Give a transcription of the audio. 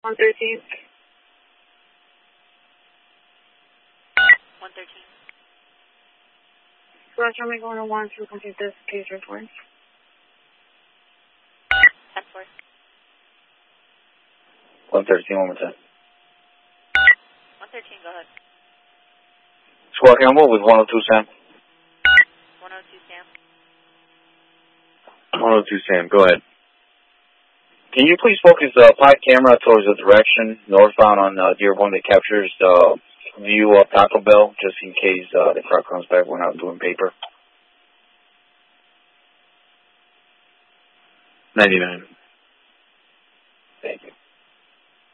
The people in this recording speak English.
113. 113. Roger, I'm going to want to complete this case report. 10-4. 113, one more time. 113, go ahead. Squad Campbell with 102 Sam. 102 Sam. 102 Sam, go ahead. Can you please focus the pod camera towards the direction northbound on Dearborn that captures the view of Taco Bell, just in case the car comes back when I'm doing paper? 99. Thank you.